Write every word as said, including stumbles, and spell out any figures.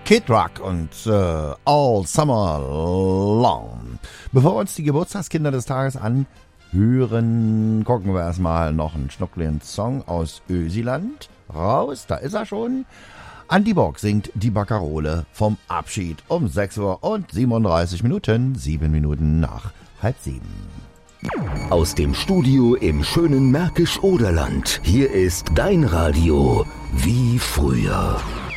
Kid Rock und äh, All Summer Long. Bevor wir uns die Geburtstagskinder des Tages anhören, gucken wir erstmal noch einen schnuckligen Song aus Ösiland raus. Da ist er schon. Andi Bock singt die Baccarole vom Abschied um sechs Uhr und siebenunddreißig Minuten, sieben Minuten nach halb sieben. Aus dem Studio im schönen Märkisch-Oderland. Hier ist dein Radio wie früher.